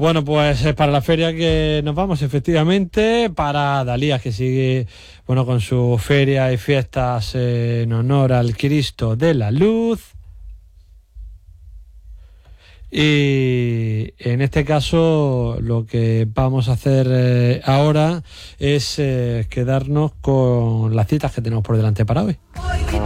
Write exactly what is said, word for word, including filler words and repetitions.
Bueno, pues es para la feria que nos vamos, efectivamente, para Dalías, que sigue, bueno, con su feria y fiestas en honor al Cristo de la Luz. Y en este caso lo que vamos a hacer eh, ahora es eh, quedarnos con las citas que tenemos por delante para hoy.